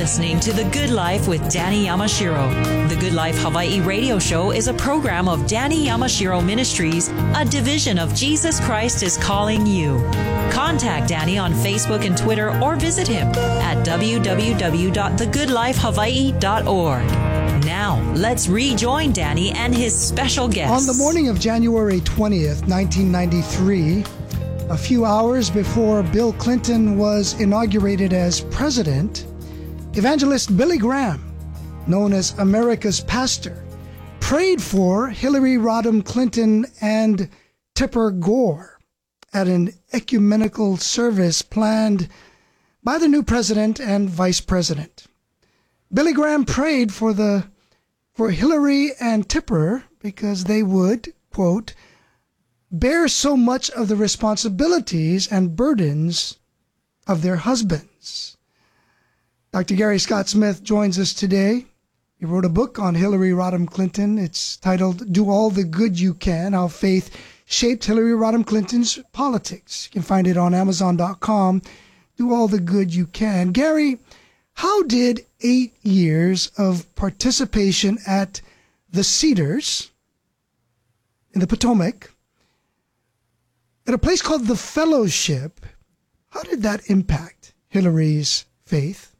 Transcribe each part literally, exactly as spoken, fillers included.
listening to The Good Life with Danny Yamashiro. The Good Life Hawaii radio show is a program of Danny Yamashiro Ministries, a division of Jesus Christ is Calling You. Contact Danny on Facebook and Twitter or visit him at w w w dot the good life hawaii dot org. Now, let's rejoin Danny and his special guest. On the morning of January twentieth, nineteen ninety-three, a few hours before Bill Clinton was inaugurated as president, evangelist Billy Graham, known as America's pastor, prayed for Hillary Rodham Clinton and Tipper Gore at an ecumenical service planned by the new president and vice president. Billy Graham prayed for the for Hillary and Tipper because they would, quote, bear so much of the responsibilities and burdens of their husbands. Doctor Gary Scott Smith joins us today. He wrote a book on Hillary Rodham Clinton. It's titled Do All the Good You Can, How Faith Shaped Hillary Rodham Clinton's Politics. You can find it on amazon dot com. Do All the Good You Can. Gary, how did eight years of participation at the Cedars in the Potomac, at a place called the Fellowship, how did that impact Hillary's faith?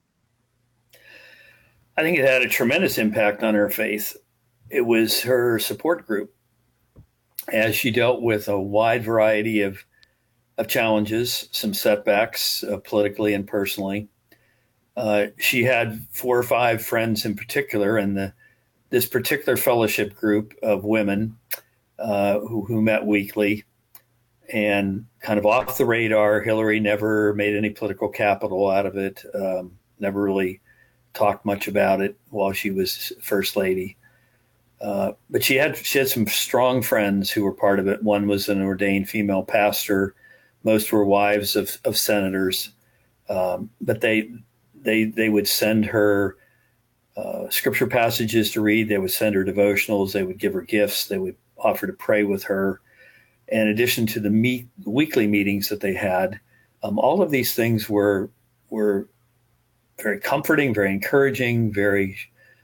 I think it had a tremendous impact on her faith. It was her support group as she dealt with a wide variety of, of challenges, some setbacks uh, politically and personally. Uh, she had four or five friends in particular, and the this particular fellowship group of women uh, who, who met weekly. And kind of off the radar, Hillary never made any political capital out of it, um, never really talked much about it while she was First Lady. Uh, but she had she had some strong friends who were part of it. One was an ordained female pastor. Most were wives of, of senators. Um, but they they they would send her uh, scripture passages to read. They would send her devotionals. They would give her gifts. They would offer to pray with her. In addition to the meet, weekly meetings that they had, um, all of these things were were very comforting, very encouraging, very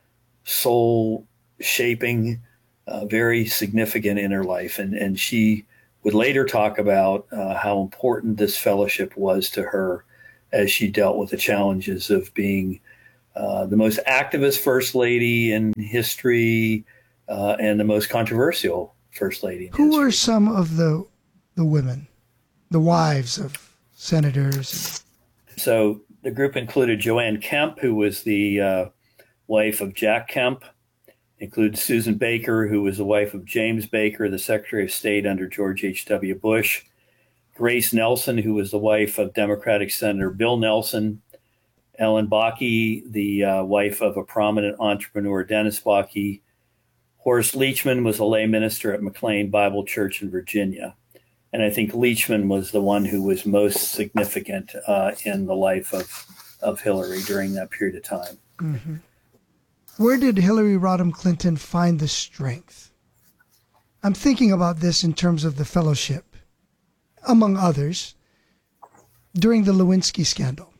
soul shaping, uh, very significant in her life. And and she would later talk about uh, how important this fellowship was to her as she dealt with the challenges of being uh, the most activist First Lady in history uh, and the most controversial First Lady. Who history. Were some of the the women, the wives of senators? So the group included Joanne Kemp, who was the uh, wife of Jack Kemp. Included Susan Baker, who was the wife of James Baker, the Secretary of State under George H W. Bush. Grace Nelson, who was the wife of Democratic Senator Bill Nelson. Ellen Bakke, the uh, wife of a prominent entrepreneur, Dennis Bakke. Horace Leachman was a lay minister at McLean Bible Church in Virginia. And I think Leachman was the one who was most significant uh, in the life of, of Hillary during that period of time. Mm-hmm. Where did Hillary Rodham Clinton find the strength? I'm thinking about this in terms of the fellowship, among others, during the Lewinsky scandal.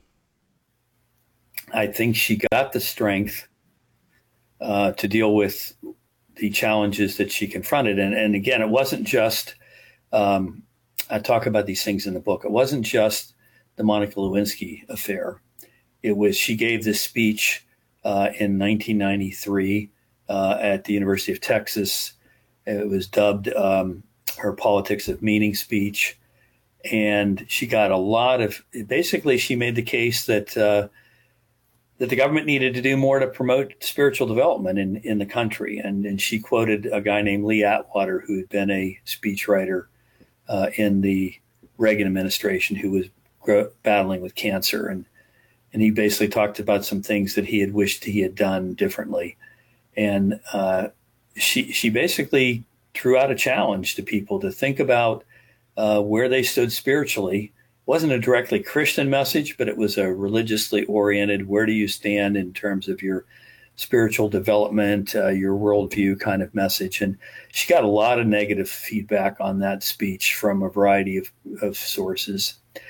I think she got the strength uh, to deal with the challenges that she confronted. And, and again, it wasn't just, um, I talk about these things in the book, it wasn't just the Monica Lewinsky affair. It was, she gave this speech uh, in nineteen ninety-three uh, at the University of Texas. It was dubbed um, her Politics of Meaning speech. And she got a lot of, basically she made the case that uh, that the government needed to do more to promote spiritual development in, in the country. And, and she quoted a guy named Lee Atwater, who had been a speechwriter uh, in the Reagan administration, who was gro- battling with cancer. And, and he basically talked about some things that he had wished he had done differently. And uh, she, she basically threw out a challenge to people to think about uh, where they stood spiritually. Wasn't a directly Christian message, but it was a religiously oriented, where do you stand in terms of your spiritual development, uh, your worldview kind of message. And she got a lot of negative feedback on that speech from a variety of, of sources.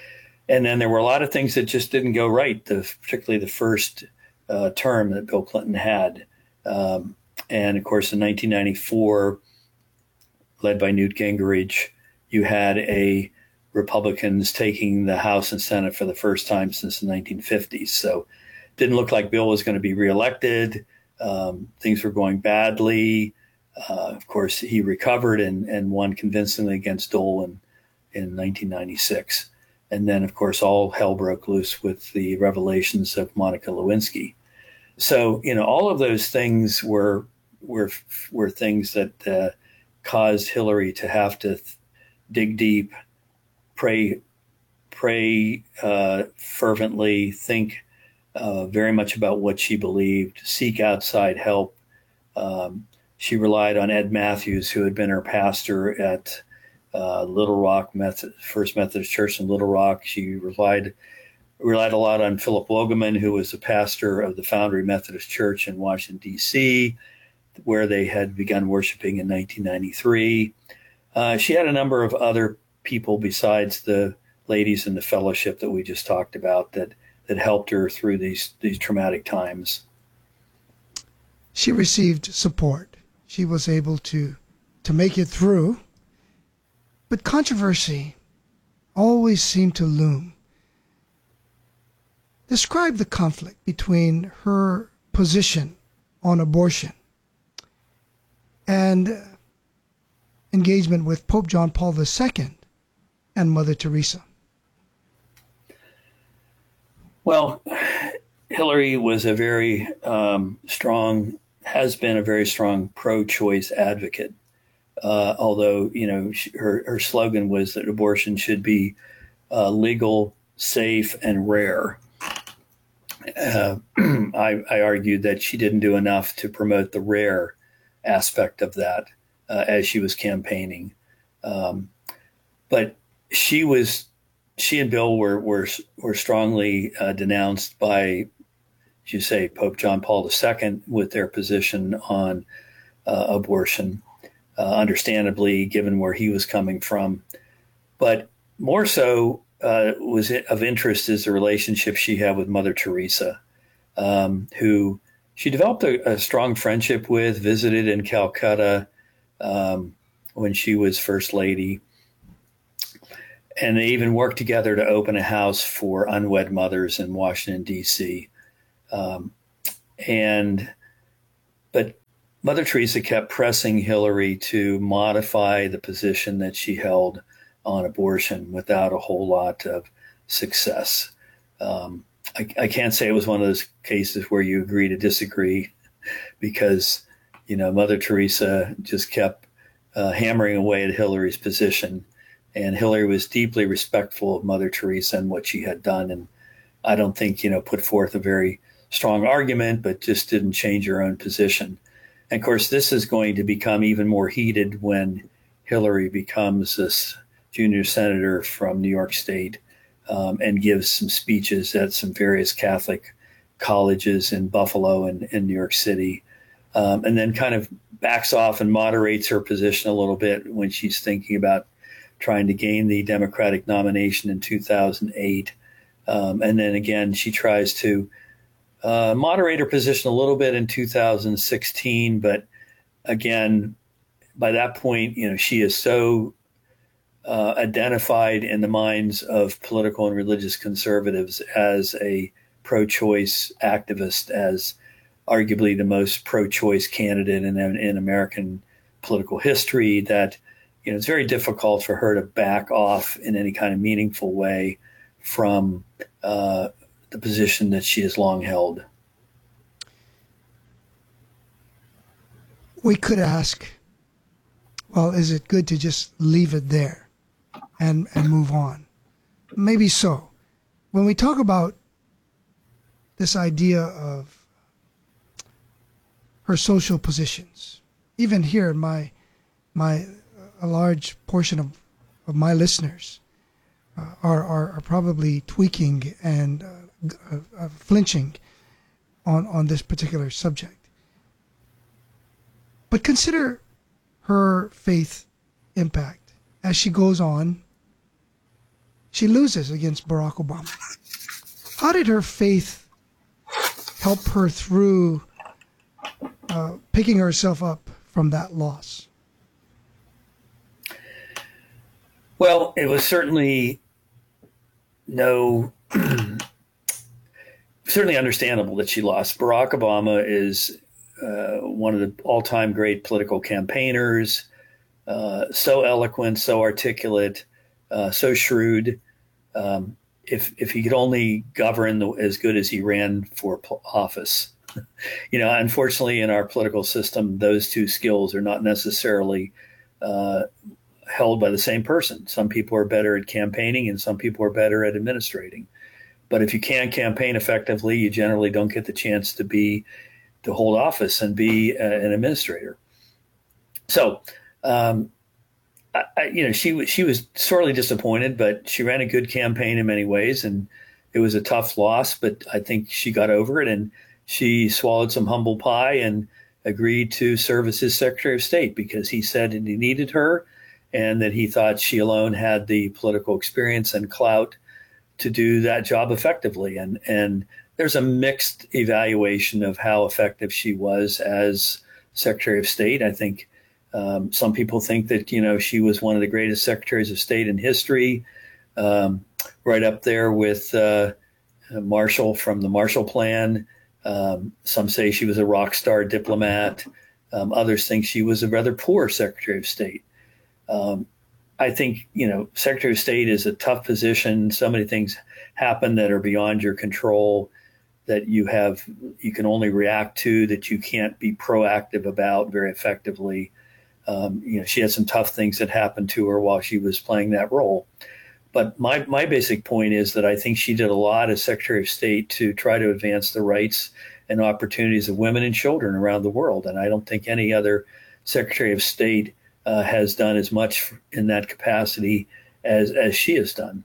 and then there were a lot of things that just didn't go right, the, particularly the first uh, term that Bill Clinton had. Um, and of course, in nineteen ninety-four, led by Newt Gingrich, you had a Republicans taking the House and Senate for the first time since the nineteen fifties. So it didn't look like Bill was going to be reelected. Um, things were going badly. Uh, of course, he recovered and, and won convincingly against Dole in, in nineteen ninety-six. And then, of course, all hell broke loose with the revelations of Monica Lewinsky. So, you know, all of those things were were were things that uh, caused Hillary to have to th- dig deep, pray, pray uh, fervently, think uh, very much about what she believed, seek outside help. Um, she relied on Ed Matthews, who had been her pastor at uh, Little Rock Method, First Methodist Church in Little Rock. She relied relied a lot on Philip Wogeman, who was the pastor of the Foundry Methodist Church in Washington, D C, where they had begun worshiping in nineteen ninety-three. Uh, she had a number of other people besides the ladies in the fellowship that we just talked about that that helped her through these these traumatic times. She received support. She was able to to make it through. But controversy always seemed to loom. Describe the conflict between her position on abortion and engagement with Pope John Paul the Second and Mother Teresa. Well, Hillary was a very um, strong, has been a very strong pro-choice advocate. Uh, although, you know, she, her, her slogan was that abortion should be uh, legal, safe, and rare. Uh, I, I argued that she didn't do enough to promote the rare aspect of that uh, as she was campaigning. Um, but she was, she and Bill were were were strongly uh, denounced by, as you say, Pope John Paul the Second with their position on uh, abortion. Uh, understandably, given where he was coming from, but more so uh, was it of interest is the relationship she had with Mother Teresa, um, who she developed a, a strong friendship with, visited in Calcutta um, when she was First Lady, and they even worked together to open a house for unwed mothers in Washington, D C. Um, and but Mother Teresa kept pressing Hillary to modify the position that she held on abortion without a whole lot of success. Um, I, I can't say it was one of those cases where you agree to disagree, because, you know, Mother Teresa just kept uh, hammering away at Hillary's position, and Hillary was deeply respectful of Mother Teresa and what she had done. And I don't think, you know, put forth a very strong argument, but just didn't change her own position. And of course, this is going to become even more heated when Hillary becomes this junior senator from New York State um, and gives some speeches at some various Catholic colleges in Buffalo and in New York City, um, and then kind of backs off and moderates her position a little bit when she's thinking about trying to gain the Democratic nomination in two thousand eight. Um, and then again, she tries to Uh, moderate her position a little bit in two thousand sixteen, but again, by that point, you know, she is so uh, identified in the minds of political and religious conservatives as a pro-choice activist, as arguably the most pro-choice candidate in, in American political history, that, you know, it's very difficult for her to back off in any kind of meaningful way from uh, the position that she has long held. We could ask, well, is it good to just leave it there and, and move on? Maybe so. When we talk about this idea of her social positions, even here in my, my a large portion of, of my listeners uh, are, are, are probably tweaking and uh, Uh, uh, flinching on, on this particular subject. But consider her faith impact. As she goes on, she loses against Barack Obama. How did her faith help her through uh, picking herself up from that loss? Well, it was certainly no, certainly understandable that she lost. Barack Obama is uh, one of the all-time great political campaigners, uh, so eloquent, so articulate, uh, so shrewd. Um, if if he could only govern the, as good as he ran for office. You know, unfortunately, in our political system, those two skills are not necessarily uh, held by the same person. Some people are better at campaigning and some people are better at administrating. But if you can't campaign effectively, you generally don't get the chance to be, to hold office and be uh, an administrator. So, um, I, I, you know, she, she was sorely disappointed, but she ran a good campaign in many ways. And it was a tough loss, but I think she got over it. And she swallowed some humble pie and agreed to serve as his Secretary of State because he said that he needed her and that he thought she alone had the political experience and clout to do that job effectively. And, and there's a mixed evaluation of how effective she was as Secretary of State. I think um, some people think that, you know, she was one of the greatest Secretaries of State in history, um, right up there with uh, Marshall from the Marshall Plan. Um, some say she was a rock star diplomat. Um, others think she was a rather poor Secretary of State. Um, I think, you know, Secretary of State is a tough position. So many things happen that are beyond your control, that you have, you can only react to, that you can't be proactive about very effectively. Um, you know, she had some tough things that happened to her while she was playing that role. But my, my basic point is that I think she did a lot as Secretary of State to try to advance the rights and opportunities of women and children around the world. And I don't think any other Secretary of State uh, has done as much in that capacity as, as she has done.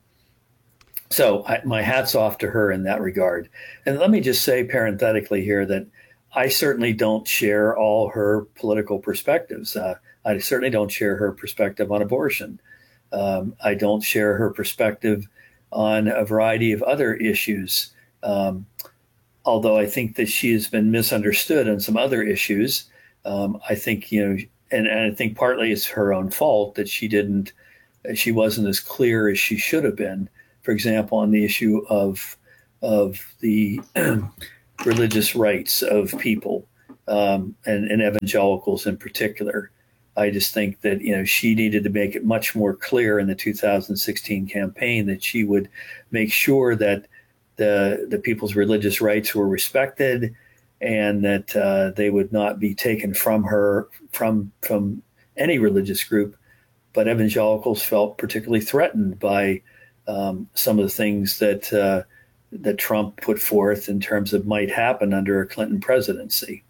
So I, my hat's off to her in that regard. And let me just say parenthetically here that I certainly don't share all her political perspectives. Uh, I certainly don't share her perspective on abortion. Um, I don't share her perspective on a variety of other issues, um, although I think that she has been misunderstood on some other issues. Um, I think, you know, and, and I think partly it's her own fault that she didn't, she wasn't as clear as she should have been. For example, on the issue of of the religious rights of people um, and, and evangelicals in particular. I just think that, you know, she needed to make it much more clear in the two thousand sixteen campaign that she would make sure that the the people's religious rights were respected and that uh, they would not be taken from her, from from any religious group. But evangelicals felt particularly threatened by um, some of the things that uh, that Trump put forth in terms of might happen under a Clinton presidency.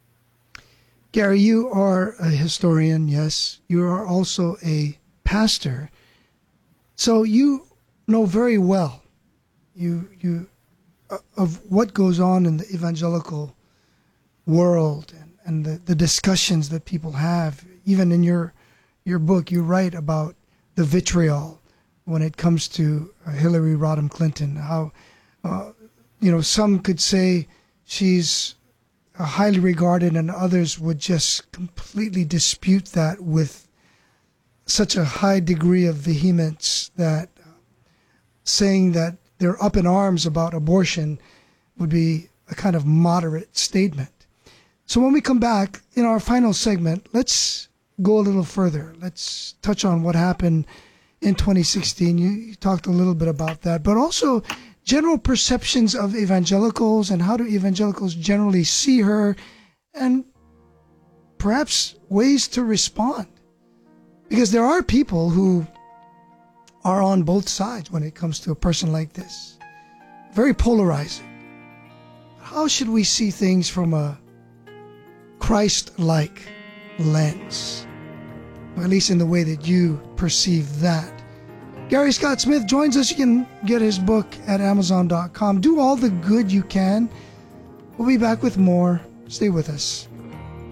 Gary, you are a historian, yes. You are also a pastor. So you know very well you you uh, of what goes on in the evangelical world and, and the, the discussions that people have. Even in your your book, you write about the vitriol when it comes to uh, Hillary Rodham Clinton, how, uh, you know, some could say she's highly regarded, and others would just completely dispute that with such a high degree of vehemence that uh, saying that they're up in arms about abortion would be a kind of moderate statement. So when we come back in our final segment, let's go a little further. Let's touch on what happened in twenty sixteen. You, you talked a little bit about that, but also general perceptions of evangelicals and how do evangelicals generally see her, and perhaps ways to respond. Because there are people who are on both sides when it comes to a person like this. Very polarizing. How should we see things from a Christ-like lens? Or at least in the way that you perceive that. Gary Scott Smith joins us. You can get his book at amazon dot com. Do all the good you can. We'll be back with more. Stay with us.